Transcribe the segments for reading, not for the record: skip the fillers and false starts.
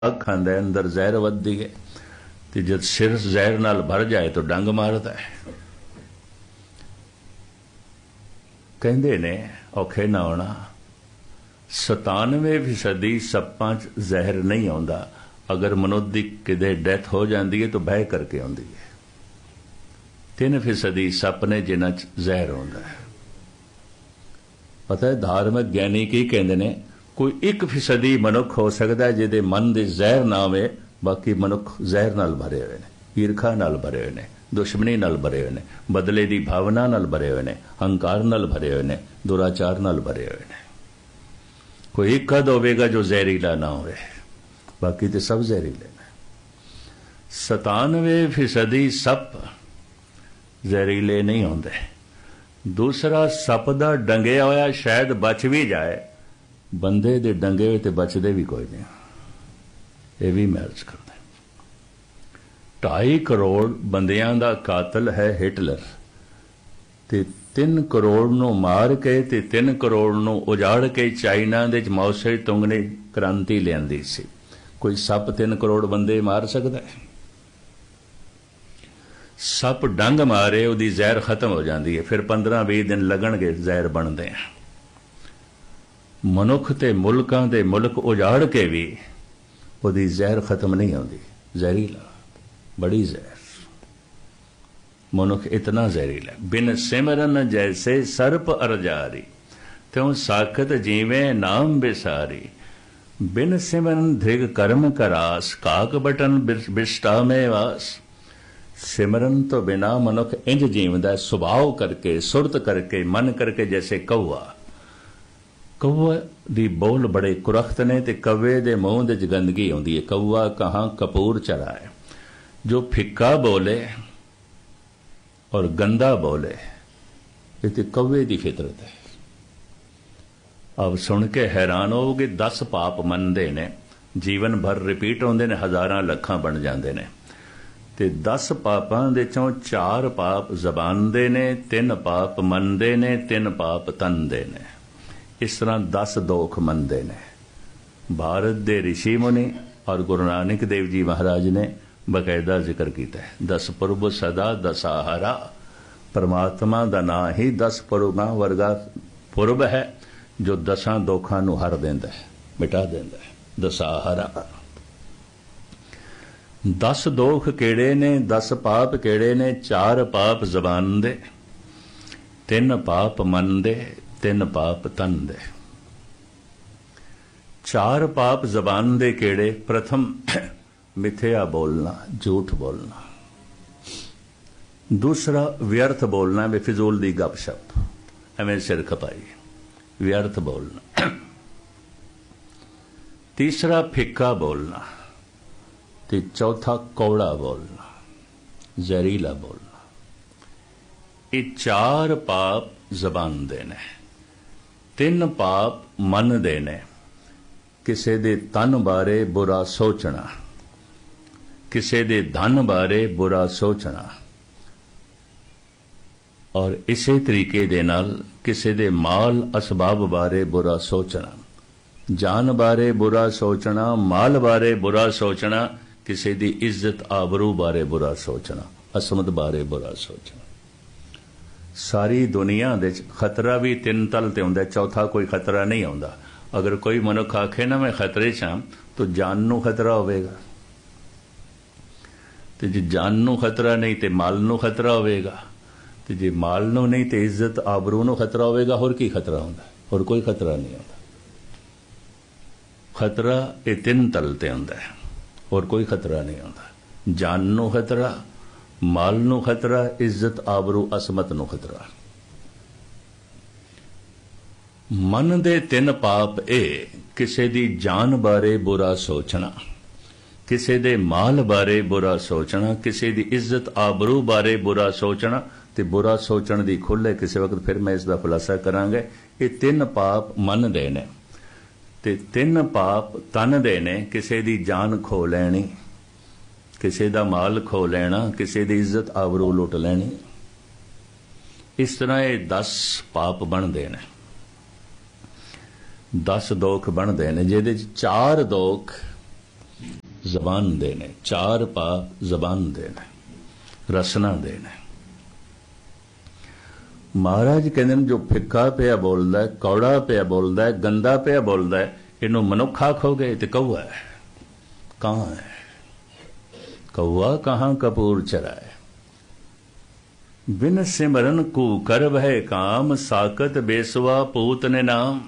खांदा है, अंदर जहर वधदी है, तो जब सिर जहर नाल भर जाए तो डंग मारदा है। कहंदे ने औखे ना होना 97% सप्पां च जहर नहीं आउंदा, अगर मनुष्य दी किते डेथ हो जाती है तो बह करके आउंदी है। 3% सप ने जिन्हां च जहर आउंदा है। पता है धार्मिक ज्ञानी की कहंदे ने कोई 1% मनुख हो सकता है जिहदे मन दे जहर ना आवे, बाकी मनुख जहर नाल भरे हुए ने, ईरखा नाल भरे हुए ने, दुश्मनी नाल भरे हुए ने, बदले की भावना नाल भरे हुए ने, हंकार नाल भरे हुए ने, दुराचार नाल भरे हुए ने। कोई एक कद होवेगा जो जहरीला ना होवे, बाकी तो सब जहरीले ने। 97% सप जहरीले नहीं होंदे। दूसरा सप दा डंगिया होया शायद बच भी जाए, बंदे दे डंगे हुए तो बचते भी कोई नहीं, ये भी मैरिज करते। 2.5 करोड़ बंदियां दा कातल है हिटलर, ते 3 करोड़ नूं मार के ते 3 करोड़ नूं उजाड़ के चाइना दे माओ से तुंग ने क्रांति लियांदी सी। कोई सप 3 करोड़ बंदे मार सकता है? सप डंग मारे उहदी जहर खत्म हो जाती है, फिर 15-20 दिन लगणगे जहर बनते हैं। मनुख ते मुल्कां दे मुल्क उजाड़ के भी उहदी जहर खत्म नहीं होती, जहरीला बड़ी जहर। मनुख इतना जहरीला, बिन सिमरन जैसे सर्प अरजारी, त्यों साखत जीवे नाम बिसारी। बिन सिमरन धृग कर्म करास, काक बटन बिष्टा में वास। सिमरन तो बिना मनुख इंज जीवदा, सुभाव करके, सुरत करके, मन करके, जैसे कौआ। कौआ दी बोल बड़े कुरख्त ने, ते कौवे दे मूंह दे गंदगी आउंदी है। कौआ कहाँ कपूर चराए, जो फिक्का बोले और गंदा बोले, ये तो कौवे दी फितरत है। अब सुन के हैरान होगे, 10 पाप मनते ने, जीवन भर रिपीट होंदे ने, हज़ारां लखां बन जाते ने, ते 10 पापां दे चों 4 पाप जबान दे ने, 3 पाप मन दे ने, 3 पाप तन दे ने। इस तरह 10 दोख मनते ने। भारत दे ऋषि मुनि और गुरु नानक देव जी महाराज ने बकायदा जिक्र किया है। 10 पुरब सदा दसाहरा, परमात्मा का ना ही 10 पुरबां वर्गा पुरब है जो 10 दोखां नूं हर देंदा है, मिटा देंदा है। दसाहरा 10 दोख केड़े ने, 10 पाप केड़े ने? 4 पाप जबान दे, 3 पाप मन दे, 3 पाप तन दे। 4 पाप जबान दे केड़े? प्रथम मिथ्या बोलना, झूठ बोलना। दूसरा व्यर्थ बोलना, बेफिजूल दी गपशप, एवें सिर खपाई, व्यर्थ बोलना। तीसरा फिक्का बोलना, ते चौथा कौड़ा बोलना, जहरीला बोलना। ये 4 पाप जबान दे ने, 3 पाप मन दे ने। किसे दे तन बारे बुरा सोचना, किसे दे धन बारे बुरा सोचना, और इसे तरीके दे नाल किसे दे माल असबाब बारे बुरा सोचना। जान बारे बुरा सोचना, माल बारे बुरा सोचना, किसे दी इज्जत आबरू बारे बुरा सोचना, असमत बारे बुरा सोचना। सारी दुनिया दे खतरा भी 3 तल ते हुंदा, चौथा कोई खतरा नहीं आउंदा। अगर कोई मनुख आखे ना मैं खतरे च हां, तो जान नूं खतरा होवेगा, ते जे जान नूं खतरा नहीं ते माल नूं खतरा होवेगा, ते जे माल नूं नहीं ते इज्जत आबरू नूं खतरा होवेगा। होर की खतरा हुंदा? होर कोई खतरा नहीं आउंदा। खतरा ये 3 तल ते हुंदा है, और कोई खतरा नहीं आउंदा। जान नूं खतरा, माल नूं खतरा, इज्जत आबरू असमत नूं खतरा। मन दे 3 पाप ए किसे दी जान बारे बुरा सोचना, किसे दे माल बारे बुरा सोचना, किसे दी इज्जत आबरू बारे बुरा सोचना, ते बुरा सोचण दी खुले किसी वक्त फिर मैं इसका खुलासा करांगे। ये 3 पाप मन दे ने, ते 3 पाप तन दे ने। किसे दी जान खो लैनी, किसी दा माल खो लेना, किसी दी इज्जत आबरू लुट लेनी। इस तरह ये 10 पाप बनते हैं, 10 दोख बनते हैं, जिहदे 4 दोख ਜ਼ਬਾਨ ਦੇ ਨੇ, ਚਾਰ ਪਾ ਜ਼ਬਾਨ ਦੇ ਨੇ, ਰਸਨਾ ਦੇ ਨੇ। ਮਹਾਰਾਜ ਕਹਿੰਦੇ ਨੇ ਜੋ ਫਿੱਕਾ ਪਿਆ ਬੋਲਦਾ, ਕੌੜਾ ਪਿਆ ਬੋਲਦਾ, ਗੰਦਾ ਪਿਆ ਬੋਲਦਾ, ਇਹਨੂੰ ਮਨੁੱਖ ਆਖੋਗੇ ਤੇ ਕਊਆ ਹੈ। ਕਹਾਂ ਹੈ ਕਊਆ, ਕਹਾਂ ਕਪੂਰ ਚਰਾਏ। ਬਿਨ ਸਿਮਰਨ ਕੂ ਕਰ ਭੈ ਕਾਮ, ਸਾਕਤ ਬੇਸਵਾ ਪੂਤ ਨੇ ਨਾਮ।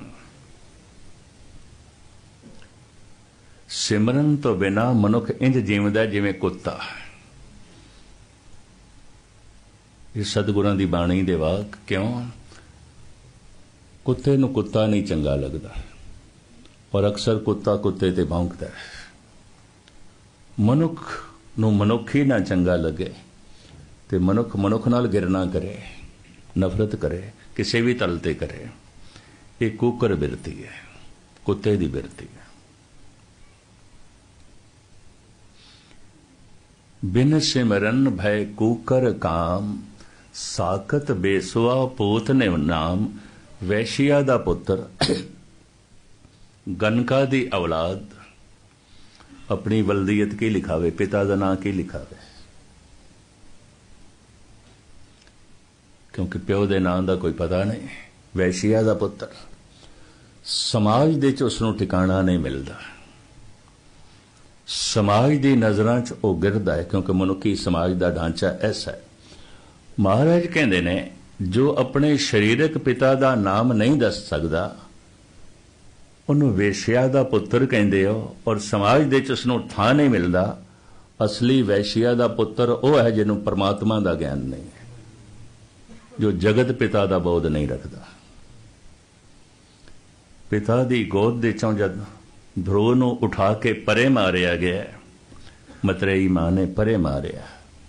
ਸਿਮਰਨ ਤੋਂ ਬਿਨਾ ਮਨੁੱਖ ਇੰਜ ਜੀਵਦਾ ਜਿਵੇਂ ਕੁੱਤਾ। ਇਹ ਸਤਿਗੁਰਾਂ ਦੀ ਬਾਣੀ ਦੇ ਵਾਕ। ਕਿਉਂ? ਕੁੱਤੇ ਨੂੰ ਕੁੱਤਾ ਨਹੀਂ ਚੰਗਾ ਲੱਗਦਾ, ਪਰ ਅਕਸਰ ਕੁੱਤਾ ਕੁੱਤੇ ਤੇ ਭੌਂਕਦਾ ਹੈ। ਮਨੁੱਖ ਨੂੰ ਮਨੁੱਖ ਹੀ ਨਾ ਚੰਗਾ ਲੱਗੇ ਤੇ ਮਨੁੱਖ ਮਨੁੱਖ ਨਾਲ ਗਿਰਨਾ ਕਰੇ, ਨਫ਼ਰਤ ਕਰੇ, ਕਿਸੇ ਵੀ ਤਲ ਤੇ ਕਰੇ। ਇਹ ਕੂਕਰ ਬਿਰਤੀ ਹੈ, ਕੁੱਤੇ ਦੀ ਬਿਰਤੀ ਹੈ। ਬਿਨ ਸਿਮਰਨ ਭੈ ਕੂਕਰ ਕਾਮ, ਸਾਕਤ ਬੇਸਵਾ ਪੂਤ ਨੇ ਨਾਮ। ਵੈਸ਼ੀਆ ਦਾ ਪੁੱਤਰ, ਗਨਕਾ ਦੀ ਔਲਾਦ ਆਪਣੀ ਵਲਦੀਅਤ ਕੀ ਲਿਖਾਵੇ, ਪਿਤਾ ਦਾ ਨਾਂ ਕੀ ਲਿਖਾਵੇ? ਕਿਉਂਕਿ ਪਿਓ ਦੇ ਨਾਂ ਦਾ ਕੋਈ ਪਤਾ ਨਹੀਂ। ਵੈਸ਼ੀਆ ਦਾ ਪੁੱਤਰ, ਸਮਾਜ ਦੇ 'ਚ ਉਸ ਨੂੰ ਟਿਕਾਣਾ ਨਹੀਂ ਮਿਲਦਾ। ਸਮਾਜ ਦੀ ਨਜ਼ਰਾਂ 'ਚ ਉਹ ਗਿਰਦਾ ਹੈ, ਕਿਉਂਕਿ ਮਨੁੱਖੀ ਸਮਾਜ ਦਾ ਢਾਂਚਾ ਐਸਾ ਹੈ। ਮਹਾਰਾਜ ਕਹਿੰਦੇ ਨੇ ਜੋ ਆਪਣੇ ਸਰੀਰਕ ਪਿਤਾ ਦਾ ਨਾਮ ਨਹੀਂ ਦੱਸ ਸਕਦਾ, ਉਹਨੂੰ ਵੇਸ਼ਿਆ ਦਾ ਪੁੱਤਰ ਕਹਿੰਦੇ ਹੋ, ਔਰ ਸਮਾਜ ਦੇ 'ਚ ਉਸ ਨੂੰ ਥਾਂ ਨਹੀਂ ਮਿਲਦਾ। ਅਸਲੀ ਵੈਸ਼ੀਆ ਦਾ ਪੁੱਤਰ ਉਹ ਹੈ ਜਿਹਨੂੰ ਪਰਮਾਤਮਾ ਦਾ ਗਿਆਨ ਨਹੀਂ ਹੈ, ਜੋ ਜਗਤ ਪਿਤਾ ਦਾ ਬੋਧ ਨਹੀਂ ਰੱਖਦਾ। ਪਿਤਾ ਦੀ ਗੋਦ ਦੇ 'ਚੋਂ ਜਦ ਧਰੋ ਨੂੰ ਉਠਾ ਕੇ ਪਰੇ ਮਾਰਿਆ ਗਿਆ, ਮਤਰੇਈ ਮਾਂ ਨੇ ਪਰੇ ਮਾਰਿਆ,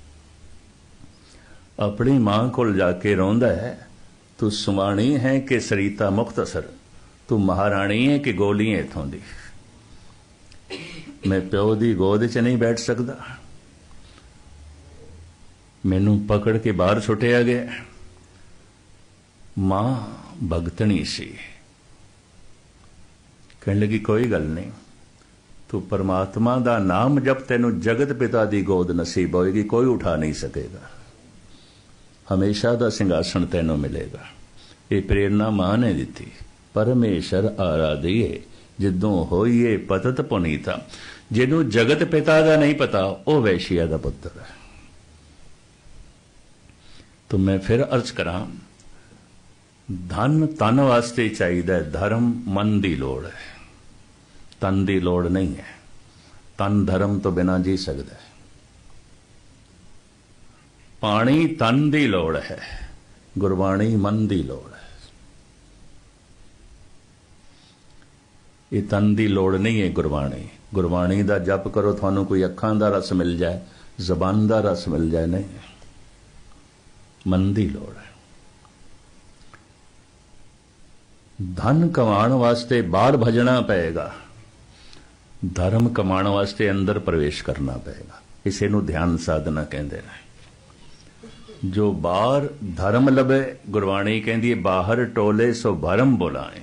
ਆਪਣੀ ਮਾਂ ਕੋਲ ਜਾ ਕੇ ਰੋਂਦਾ ਹੈ, ਤੂੰ ਸੁਮਾਣੀ ਹੈ ਕਿ ਸਰੀਤਾ ਮੁਖਤਸਰ, ਤੂੰ ਮਹਾਰਾਣੀ ਹੈ ਕਿ ਗੋਲੀ ਹੈ ਇੱਥੋਂ ਦੀ। ਮੈਂ ਪਿਓ ਦੀ ਗੋਦ 'ਚ ਨਹੀਂ ਬੈਠ ਸਕਦਾ, ਮੈਨੂੰ ਪਕੜ ਕੇ ਬਾਹਰ ਸੁੱਟਿਆ ਗਿਆ। ਮਾਂ ਭਗਤਣੀ ਸੀ, ਕਹਿਣ ਲੱਗੀ ਕੋਈ ਗੱਲ ਨਹੀਂ, ਤੂੰ ਪਰਮਾਤਮਾ ਦਾ ਨਾਮ ਜਪ, ਤੈਨੂੰ ਜਗਤ ਪਿਤਾ ਦੀ ਗੋਦ ਨਸੀਬ ਹੋਏਗੀ, ਕੋਈ ਉਠਾ ਨਹੀਂ ਸਕੇਗਾ, ਹਮੇਸ਼ਾ ਦਾ ਸਿੰਘਾਸਣ ਤੈਨੂੰ ਮਿਲੇਗਾ। ਇਹ ਪ੍ਰੇਰਨਾ ਮਾਂ ਨੇ ਦਿੱਤੀ। ਪਰਮੇਸ਼ਰ ਆਰਾਧੀਏ ਜਿੱਦੋਂ ਹੋਈਏ ਪਤਤ ਪੁਨੀਤਾ। ਜਿਹਨੂੰ ਜਗਤ ਪਿਤਾ ਦਾ ਨਹੀਂ ਪਤਾ, ਉਹ ਵੈਸ਼ੀਆ ਦਾ ਪੁੱਤਰ ਹੈ। ਤਾਂ ਮੈਂ ਫਿਰ ਅਰਜ਼ ਕਰਾਂ, ਧਨ ਤਨ ਵਾਸਤੇ ਚਾਹੀਦਾ, ਧਰਮ ਮਨ ਦੀ ਲੋੜ ਹੈ, ਤਨ ਦੀ ਲੋੜ ਨਹੀਂ ਹੈ। ਤਨ ਧਰਮ ਤੋਂ ਬਿਨਾਂ ਜੀ ਸਕਦਾ ਹੈ। ਪਾਣੀ ਤਨ ਦੀ ਲੋੜ ਹੈ, ਗੁਰਬਾਣੀ ਮਨ ਦੀ ਲੋੜ ਹੈ। ਇਹ ਤਨ ਦੀ ਲੋੜ ਨਹੀਂ ਹੈ ਗੁਰਬਾਣੀ। ਗੁਰਬਾਣੀ ਦਾ ਜਪ ਕਰੋ, ਤੁਹਾਨੂੰ ਕੋਈ ਅੱਖਾਂ ਦਾ ਰਸ ਮਿਲ ਜਾਏ, ਜ਼ਬਾਨ ਦਾ ਰਸ ਮਿਲ ਜਾਏ, ਨਹੀਂ, ਮਨ ਦੀ ਲੋੜ ਹੈ। ਧਨ ਕਮਾਉਣ ਵਾਸਤੇ ਬਾਹਰ ਭਜਣਾ ਪਏਗਾ, ਧਰਮ ਕਮਾਉਣ ਵਾਸਤੇ ਅੰਦਰ ਪ੍ਰਵੇਸ਼ ਕਰਨਾ ਪਏਗਾ। ਇਸੇ ਨੂੰ ਧਿਆਨ ਸਾਧਨਾ ਕਹਿੰਦੇ ਨੇ। ਜੋ ਬਾਹਰ ਧਰਮ ਲਵੇ, ਗੁਰਬਾਣੀ ਕਹਿੰਦੀ ਹੈ ਬਾਹਰ ਟੋਲੇ ਸੋ ਭਰਮ ਬੁਲਾਏ,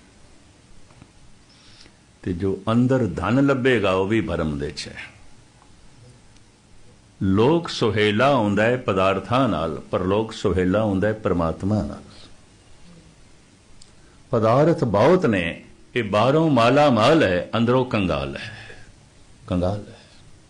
ਤੇ ਜੋ ਅੰਦਰ ਧਨ ਲੱਭੇਗਾ ਉਹ ਵੀ ਭਰਮ ਦੇ 'ਚ ਹੈ। ਲੋਕ ਸੁਹੇਲਾ ਹੁੰਦਾ ਹੈ ਪਦਾਰਥਾਂ ਨਾਲ, ਪਰ ਲੋਕ ਸੁਹੇਲਾ ਹੁੰਦਾ ਹੈ ਪਰਮਾਤਮਾ ਨਾਲ। ਪਦਾਰਥ ਬਹੁਤ ਨੇ, ਇਹ ਬਾਹਰੋਂ ਮਾਲਾ ਮਾਲ ਹੈ, ਅੰਦਰੋਂ ਕੰਗਾਲ ਹੈ, ਕੰਗਾਲ ਹੈ।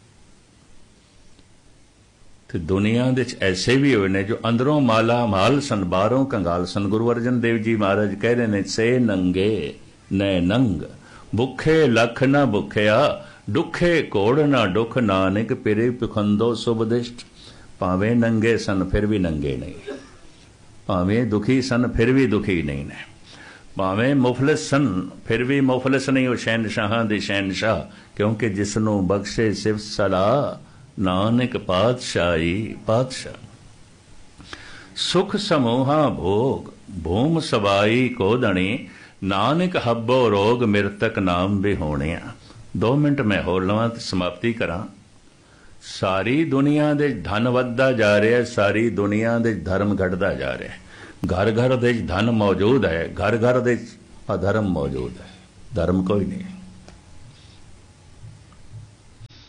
ਤੇ ਦੁਨੀਆ ਦੇ ਵਿੱਚ ਐਸੇ ਵੀ ਹੋਏ ਨੇ ਜੋ ਅੰਦਰੋਂ ਮਾਲਾ ਮਾਲ ਸਨ, ਬਾਹਰੋਂ ਕੰਗਾਲ ਸਨ। ਗੁਰੂ ਅਰਜਨ ਦੇਵ ਜੀ ਮਹਾਰਾਜ ਕਹਿ ਰਹੇ ਨੇ, ਸੇ ਨੰਗੇ ਨੈ ਨੰਗ, ਭੁੱਖੇ ਲੱਖ ਨਾ ਭੁੱਖਿਆ, ਦੁੱਖੇ ਕੋੜ ਨਾ ਦੁੱਖ, ਨਾਨਕ ਪਿਰੇ ਪਖੰਦੋ ਸੁਭਦਿਸ਼ਟ। ਭਾਵੇਂ ਨੰਗੇ ਸਨ ਫਿਰ ਵੀ ਨੰਗੇ ਨਹੀਂ, ਭਾਵੇਂ ਦੁਖੀ ਸਨ ਫਿਰ ਵੀ ਦੁਖੀ ਨਹੀਂ ਨੇ, ਭਾਵੇਂ ਮੁਫਲਿਸ ਸਨ ਫਿਰ ਵੀ ਮੁਫਲਿਸ ਨਹੀਂ, ਉਹ ਸ਼ਹਿਨਸ਼ਾਹਾਂ ਦੇ ਸ਼ਹਿਨਸ਼ਾਹ। ਕਿਉਂਕਿ ਜਿਸ ਨੂੰ ਬਖਸ਼ੇ ਸਿਫਤ ਸਲਾਹ, ਨਾਨਕ ਪਾਤਸ਼ਾਹੀ ਪਾਤਸ਼ਾਹ। ਸੁਖ ਸਮੂਹਾ ਭੋਗ, ਭੂਮ ਸਬਾਈ ਕੋਦਣੀ, ਨਾਨਕ ਹੱਬੋ ਰੋਗ, ਮਿਰਤਕ ਨਾਮ ਬਿਹੋਣਿਆ। 2 ਮਿੰਟ ਮੈਂ ਹੋਰ ਲਵਾਂ ਤੇ ਸਮਾਪਤੀ ਕਰਾਂ। ਸਾਰੀ ਦੁਨੀਆ ਦੇ ਧਨ ਵੱਧਦਾ ਜਾ ਰਿਹਾ, ਸਾਰੀ ਦੁਨੀਆ ਦੇ ਧਰਮ ਘਟਦਾ ਜਾ ਰਿਹਾ। ਘਰ ਘਰ ਦੇ ਧਨ ਮੌਜੂਦ ਹੈ, ਘਰ ਘਰ ਦੇ ਅਧਰਮ ਮੌਜੂਦ ਹੈ, ਧਰਮ ਕੋਈ ਨਹੀਂ।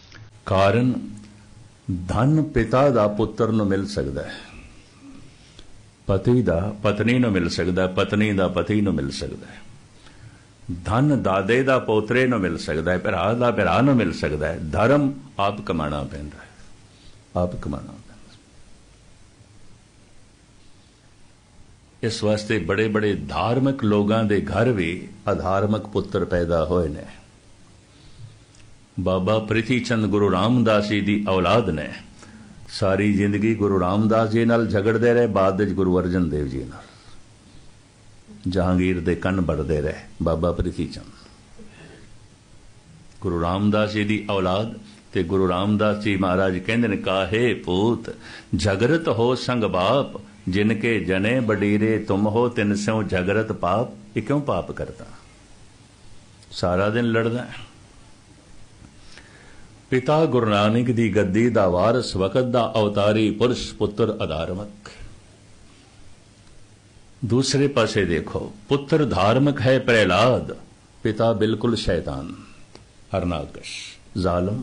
ਕਾਰਨ ਧਨ ਪਿਤਾ ਦਾ ਪੁੱਤਰ ਨੂੰ ਮਿਲ ਸਕਦਾ ਹੈ, ਪਤੀ ਦਾ ਪਤਨੀ ਨੂੰ ਮਿਲ ਸਕਦਾ, ਪਤਨੀ ਦਾ ਪਤੀ ਨੂੰ ਮਿਲ ਸਕਦਾ ਹੈ। ਧਨ ਦਾਦੇ ਦਾ ਪੋਤਰੇ ਨੂੰ ਮਿਲ ਸਕਦਾ ਹੈ, ਭਰਾ ਦਾ ਭਰਾ ਨੂੰ ਮਿਲ ਸਕਦਾ ਹੈ। ਧਰਮ ਆਪ ਕਮਾਣਾ ਪੈਂਦਾ ਹੈ, ਆਪ ਕਮਾਣਾ ਪੈਂਦਾ। ਇਸ ਵਾਸਤੇ ਬੜੇ ਬੜੇ ਧਾਰਮਿਕ ਲੋਕਾਂ ਦੇ ਘਰ ਵੀ ਅਧਾਰਮਿਕ ਪੁੱਤਰ ਪੈਦਾ ਹੋਏ ਨੇ। ਬਾਬਾ ਪ੍ਰਿਥੀ ਚੰਦ ਗੁਰੂ ਰਾਮਦਾਸ ਜੀ ਦੀ ਔਲਾਦ ਨੇ। ਸਾਰੀ ਜ਼ਿੰਦਗੀ ਗੁਰੂ ਰਾਮਦਾਸ ਜੀ ਨਾਲ ਝਗੜਦੇ ਰਹੇ, ਬਾਅਦ ਵਿੱਚ ਗੁਰੂ ਅਰਜਨ ਦੇਵ ਜੀ ਨਾਲ ਜਹਾਂਗੀਰ ਦੇ ਕੰਨ ਵੜਦੇ ਰਹੇ। ਬਾਬਾ ਪ੍ਰਿਥੀ ਚੰਦ ਗੁਰੂ ਰਾਮਦਾਸ ਜੀ ਦੀ ਔਲਾਦ ਤੇ ਗੁਰੂ ਰਾਮਦਾਸ ਜੀ ਮਹਾਰਾਜ ਕਹਿੰਦੇ ਨੇ, ਕਾਹੇ ਪੂਤ ਝਗਰਤ ਹੋ ਸੰਗ ਬਾਪ, ਜਿਨਕੇ ਜਨੇ ਬਡੀਰੇ ਤੁਮ ਹੋ ਤਿਨ ਸਿਉ ਝਗਰਤ ਪਾਪ। ਇਹ ਕਿਉਂ ਪਾਪ ਕਰਦਾ? ਸਾਰਾ ਦਿਨ ਲੜਦਾ। ਪਿਤਾ ਗੁਰੂ ਨਾਨਕ ਦੀ ਗੱਦੀ ਦਾ ਵਾਰਸ, ਵਕਤ ਦਾ ਅਵਤਾਰੀ ਪੁਰਸ਼, ਪੁੱਤਰ ਅਧਾਰਮਿਕ। दूसरे पासे देखो, पुत्र धार्मिक है प्रहलाद, पिता बिल्कुल शैतान, हरनाकश, जालम।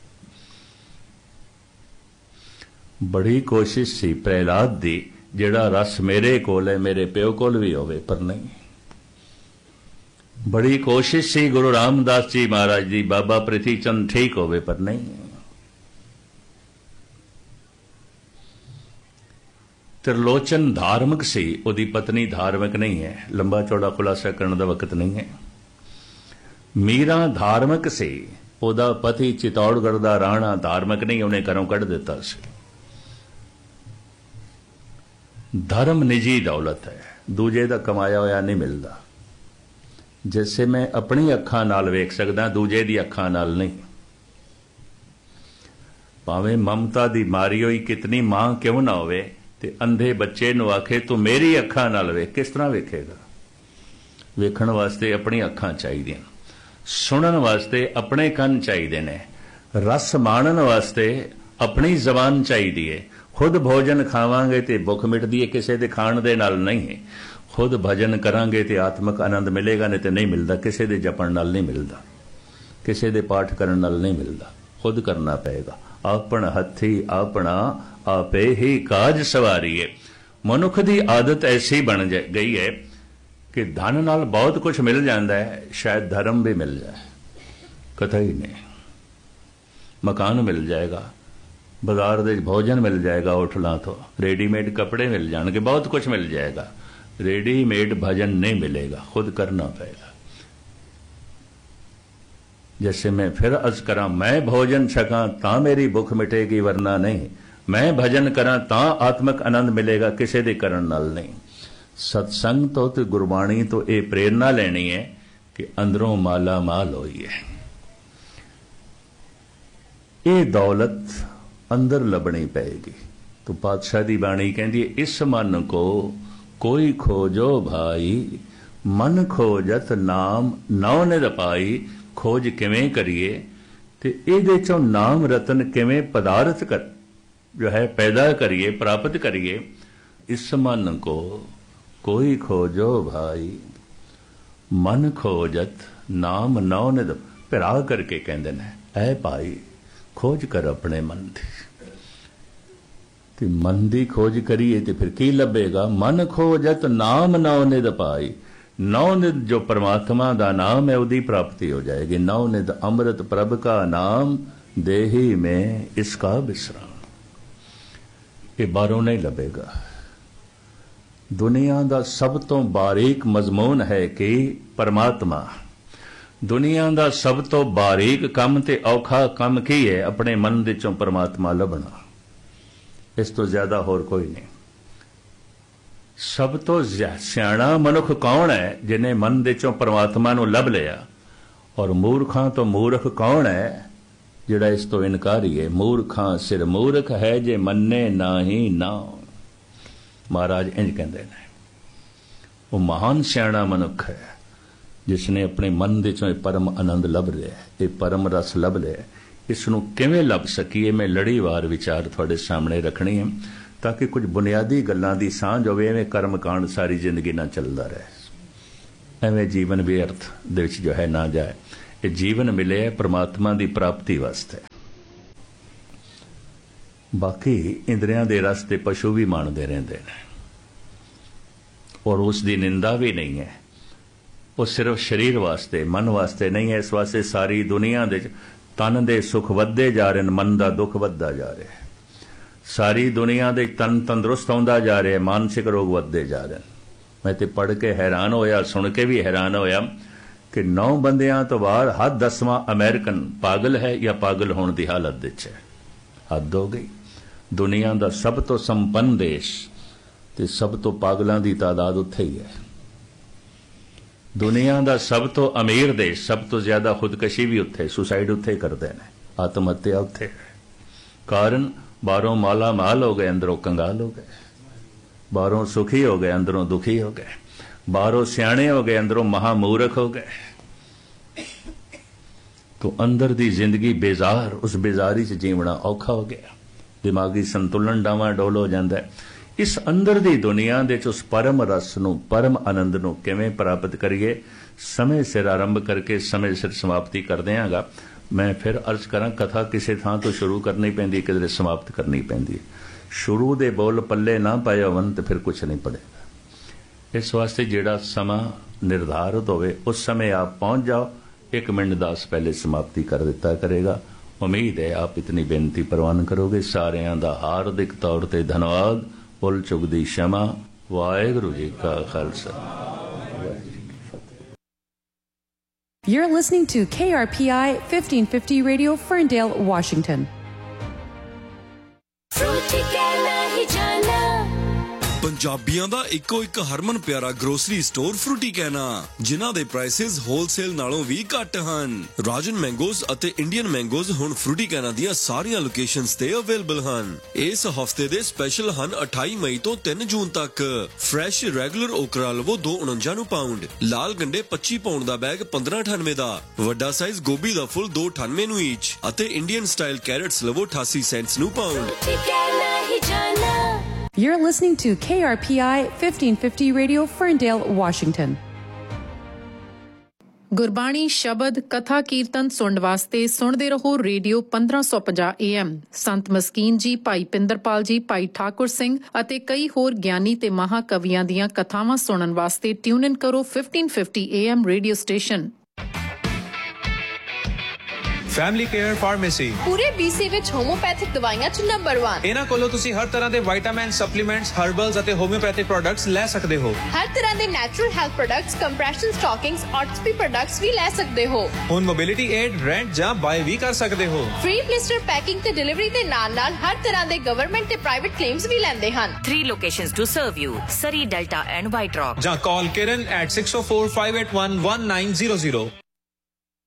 बड़ी कोशिश सी प्रहलाद दी जिहड़ा रस मेरे कोल है मेरे प्यो कोल भी होवे, पर नहीं। बड़ी कोशिश सी गुरु रामदास जी महाराज दी बाबा प्रिथी चंद ठीक होवे, पर नहीं। त्रिलोचन धार्मिक सी, उहदी पत्नी धार्मिक नहीं है। लंबा चौड़ा खुलासा करने का वक्त नहीं है। मीरा धार्मिक सी, उहदा पति चित्तौड़गढ़ दा राणा धार्मिक नहीं, उन्हें घरों कढ़ दिता सी। धर्म निजी दौलत है, दूजे दा कमाया होया नहीं मिलता। जैसे मैं अपनी अखां नाल वेख सकदा, दूजे दी अखां नाल नहीं। भावें ममता दी मारी होई कितनी मां क्यों ना होवे, ते अंधे बच्चे नूं आखे तू मेरी अखां नाल वेख, किस तरह वेखेगा? वेखण वास्ते अपनी अखां चाहिए, सुनन वास्ते अपने कंन चाहिए ने, रस माणन वास्ते अपनी जबान चाहिए। खुद भोजन खावांगे ते भुख मिटदी है, किसी दे खाण दे नाल नहीं। खुद भजन करांगे ते आत्मक आनंद मिलेगा, नहीं तो नहीं मिलता। किसी दे जपण नाल नहीं मिलता, किसी दे पाठ करन नाल नहीं मिलता। खुद करना पएगा। आपन हथी अपना आपे ही काज सवारीए। मनुख दी आदत ऐसी बन गई है कि धन नाल बहुत कुछ मिल जाता है, शायद धर्म भी मिल जाए, कतई नहीं। मकान मिल जाएगा, बाजार दे भोजन मिल जाएगा, होटलों तो रेडीमेड कपड़े मिल जाएंगे, बहुत कुछ मिल जाएगा। रेडीमेड भजन नहीं मिलेगा, खुद करना पड़ेगा। जैसे मैं फिर अर्ज करा, मैं भोजन छका तां मेरी भुख मिटेगी, वरना नहीं। मैं भजन करा तां आत्मक आनंद मिलेगा, किसी दे करन नाल नहीं। सत्संग तो ते गुरबाणी तो ये प्रेरणा लेनी है कि अंदरों माला माल होई है। ये दौलत अंदर लभनी पेगी। तो पातशाह दी बाणी कहती है, इस मन को कोई खोजो भाई, मन खोजत नाम नौ निध पाई। खोज किवें करिए ते इहदे चों नाम रतन किवें पदार्थ कर जो है पैदा करिए, प्राप्त करिए। इस मन को कोई खोजो भाई, मन खोजत नाम नौ निध। पिरा करके कहते ने, ऐ भाई खोज कर अपने मन दी। ते मन दी खोज करिए ते फिर की लभेगा? मन खोजत नाम नौ निध पाई। नौ निध जो परमात्मा दा नाम है, उदी प्राप्ति हो जाएगी। नौ निध अमृत प्रभ का नाम, देही में इसका विश्राम। ये बारों नहीं लभेगा। दुनिया दा सब तो बारीक मजमून है कि परमात्मा। दुनिया दा सब तो बारीक काम ते औखा काम की है? अपने मन दे चों परमात्मा लभना। इस तो ज्यादा होर कोई नहीं। सब तो सियाणा मनुख कौन है? जिन्हें मन दे चों परमात्मा नूं लभ लिया। और मूर्खां तो मूर्ख कौन है? जिहड़ा इस तो इनकारी है। मूर्खां सिर मूर्ख है, जे मन्ने नाही नाम। महाराज इंज कहंदे ने, वो महान सियाणा मनुख है जिसने अपने मन दे चों परम आनंद लभ लिया, ये परम रस लभ लिया। इसनूं किवें लभ सकीए, मैं लड़ीवार विचार तुहाडे सामने रखनी है, ताकि कुछ बुनियादी गल्लां दी सांझ होवे। एवें कर्म कांड सारी जिंदगी ना चलदा रहे, एवें जीवन व्यर्थ दे विच जो है ना जाए। ये जीवन मिले परमात्मा दी प्राप्ति वास्ते। बाकी इंद्रियां दे रस ते पशु भी माणदे रहिंदे ने और उसकी निंदा भी नहीं है। वो सिर्फ शरीर वास्ते मन वास्ते नहीं है। इस वास्ते सारी दुनिया दे तन दे सुख वधदे जा रहे, मन का दुख वधदा जा रहा है। सारी दुनिया दे तन तंदुरुस्त होंदा जा रहा है, मानसिक रोग वधदे जा रहे हैं। मैं तो पढ़ के हैरान होया, सुन के भी हैरान होया कि 9 बंदियां तो बाद हर 10वां अमेरिकन पागल है या पागल होने की हालत विच है। हद हो गई। दुनिया का सब तो संपन्न देश ते सब तो पागलों की तादाद उत्थे ही है। दुनिया का सब तो अमीर देश, सब तो ज्यादा खुदकशी भी उत्थे, सुसाइड उत्थे करते हैं, आत्महत्या उत्थे है। कारण बाहरों माला माल हो गए, अंदरों कंगाल हो गए। बाहरों सुखी हो गए, अंदरों दुखी हो गए। बाहरों सियाणे हो गए, अंदरों महामूर्ख हो गए। तो अंदर दी जिंदगी बेजार, उस बेजारी च जीवना औखा हो गया। दिमागी संतुलन डावा डोल हो जाता है। इस अंदर दी दुनिया दे उस परम रस नूं, परम आनंद नूं किवें प्राप्त करिए, समय सिर आरंभ करके समय सिर समाप्ति कर देंगा। मैं फिर अर्ज करा, कथा किसी थां तो शुरू करनी पैंदी, किधरे समाप्त करनी पैंदी। शुरू दे बोल पल्ले ना पाए होवन तो फिर कुछ नहीं पड़ेगा। इस वास्ते जिहड़ा समा निर्धारित होवे उस समय आप पहुंच जाओ। 1 मिनट 10 पहले समाप्ति कर दिता करेगा। उम्मीद है आप इतनी बेनती प्रवान करोगे। सारियां दा हार्दिक तौर ते धन्यवाद। भुल चुक दी क्षमा। वाहिगुरू जी का Khalsa. You're listening to KRPI 1550 Radio, Ferndale, Washington. ਪੰਜਾਬੀਆਂ ਦਾ ਇੱਕੋ ਇੱਕ ਹਰਮਨ ਪਿਆਰਾ ਗਰੋਸਰੀ ਸਟੋਰ ਫਰੂਟੀ ਕਹਿਣਾ, ਜਿਨ੍ਹਾਂ ਦੇ ਪ੍ਰਾਈਸਿਸ ਹੋਲਸੇਲ ਨਾਲੋਂ ਵੀ ਘੱਟ ਹਨ। ਰਾਜਨ ਮੈਂਗੋਜ਼ ਅਤੇ ਇੰਡੀਅਨ ਮੈਂਗੋਜ਼ ਹੁਣ ਫਰੂਟੀ ਕਹਿਣਾ ਦੀਆਂ ਸਾਰੀਆਂ ਲੋਕੇਸ਼ਨਸ ਤੇ ਅਵੇਲੇਬਲ ਹਨ। ਇਸ ਹਫਤੇ ਦੇ ਸਪੈਸ਼ਲ ਹਨ 28 ਮਈ ਤੋਂ 3 ਜੂਨ ਤੱਕ। ਫਰੈਸ਼ ਰੈਗੂਲਰ ਓਕਰਾ ਲਵੋ 249 ਨੂੰ ਪਾਉਂਡ, ਲਾਲ ਗੰਡੇ 25 ਪਾਉਂਡ ਦਾ ਬੈਗ 1598 ਦਾ, ਵੱਡਾ ਸਾਈਜ਼ ਗੋਭੀ ਦਾ ਫੁੱਲ 298 ਨੂੰ ਈਚ ਅਤੇ ਇੰਡੀਅਨ ਸਟਾਈਲ ਕੈਰਟਸ ਲਵੋ 88 ਸੈਂਟਸ ਨੂੰ pound. You're listening to KRPI 1550 Radio, Ferndale, Washington. Gurbani ਸ਼ਬਦ ਕਥਾ ਕੀਰਤਨ ਸੁਣਨ ਵਾਸਤੇ ਸੁਣਦੇ ਰਹੋ ਰੇਡੀਓ 1550 AM। ਸੰਤ ਮਸਕੀਨ ਜੀ, ਭਾਈ ਪਿੰਦਰਪਾਲ ਜੀ, ਭਾਈ ਠਾਕੁਰ ਸਿੰਘ ਅਤੇ ਕਈ ਹੋਰ ਗਿਆਨੀ ਤੇ ਮਹਾਕਵੀਆਂ ਦੀਆਂ ਕਥਾਵਾਂ ਸੁਣਨ ਵਾਸਤੇ ਟਿਊਨ ਇਨ ਕਰੋ 1550 AM radio station. Family care pharmacy ਪੂਰੇ BC ਵਿੱਚ ਹੋਮੋਪੈਥਿਕ ਦਵਾਈਆਂ 'ਚ ਨੰਬਰ 1। ਇਹਨਾਂ ਕੋਲੋਂ ਤੁਸੀਂ ਹਰ ਤਰ੍ਹਾਂ ਦੇ ਵਿਟਾਮਿਨ, ਸਪਲੀਮੈਂਟਸ, ਹਰਬਲਸ ਅਤੇ ਹੋਮਿਓਪੈਥਿਕ ਪ੍ਰੋਡਕਟਸ ਲੈ ਸਕਦੇ ਹੋ। ਹਰ ਤਰ੍ਹਾਂ ਦੇ natural health products, compression ਸਟਾਕਿੰਗਸ, ਆਰਥੋਪੀ products ਵੀ ਲੈ ਸਕਦੇ ਹੋ। ਹੁਣ ਮੋਬਿਲਿਟੀ ਏਡ, ਰੈਂਟ ਜਾਂ ਬਾਏ ਵੀ ਕਰ ਸਕਦੇ ਹੋ। ਫ੍ਰੀ ਬਲਿਸਟਰ ਪੈਕਿੰਗ ਤੇ ਡਿਲੀਵਰੀ ਦੇ ਨਾਲ-ਨਾਲ ਹਰ ਤਰ੍ਹਾਂ ਦੇ ਗਵਰਨਮੈਂਟ ਤੇ ਪ੍ਰਾਈਵੇਟ ਕਲੇਮਸ ਵੀ ਲੈਂਦੇ ਹਨ। 3 locations to serve you: Surrey, Delta and White Rock. ਜਾਂ ਕਾਲ ਕਿਰਨ at 604-581-1900।